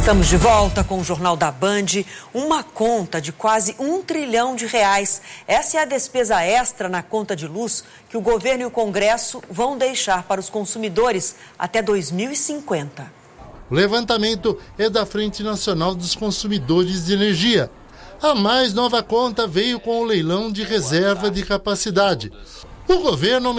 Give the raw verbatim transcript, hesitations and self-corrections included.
Estamos de volta com o Jornal da Band. Uma conta de quase um trilhão de reais. Essa é a despesa extra na conta de luz que o governo e o Congresso vão deixar para os consumidores até dois mil e cinquenta. O levantamento é da Frente Nacional dos Consumidores de Energia. A mais nova conta veio com o leilão de reserva de capacidade. O governo